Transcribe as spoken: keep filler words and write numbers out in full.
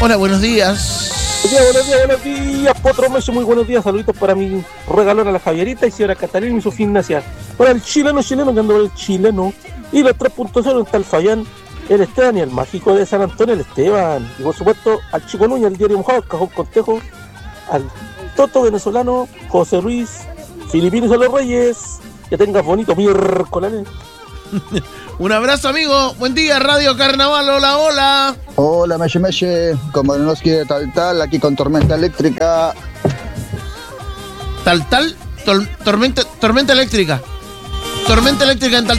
Hola, buenos días. Buenos días, buenos días, buenos días, Potro Meso, muy buenos días, saluditos para mi regalón a la Javierita y señora Catalina y su gimnasia. Para el chileno chileno que anda por el chileno. Y los tres punto cero está el Fayán, el Esteban y el mágico de San Antonio, el Esteban. Y por supuesto al Chico Núñez, el Diario Mojado, el Cajón Contejo, al Toto venezolano, José Ruiz, Filipinos a los Reyes. Que tengas bonito miércoles. Un abrazo, amigo. Buen día, Radio Carnaval. Hola, hola. Hola, Meche Meche. Como no nos quiere tal tal, aquí con tormenta eléctrica. Tal tal, tor- tormenta, tormenta eléctrica. Tormenta eléctrica en tal